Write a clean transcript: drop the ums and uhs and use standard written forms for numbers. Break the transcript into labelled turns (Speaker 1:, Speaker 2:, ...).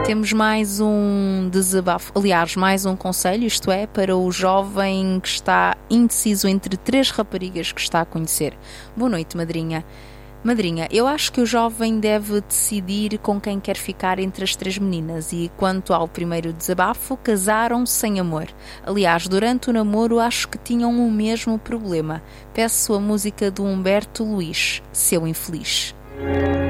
Speaker 1: Temos mais um desabafo, aliás, mais um conselho, isto é, para o jovem que está indeciso entre 3 raparigas que está a conhecer. Boa noite, madrinha. Madrinha, eu acho que o jovem deve decidir com quem quer ficar entre as 3 meninas e, quanto ao primeiro desabafo, casaram-se sem amor. Aliás, durante o namoro acho que tinham o mesmo problema. Peço a música do Humberto Luís, Seu Infeliz.